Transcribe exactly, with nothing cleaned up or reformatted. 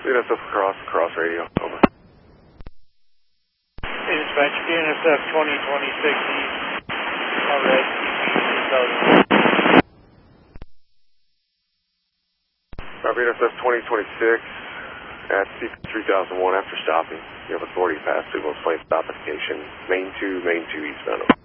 D N S F cross, cross radio, over. Hey, dispatch, D N S F twenty twenty-six East, alright, three thousand. D N S F twenty twenty-six at C three thousand one after stopping. You have authority to pass signals, plane stop indication, main two, main two eastbound.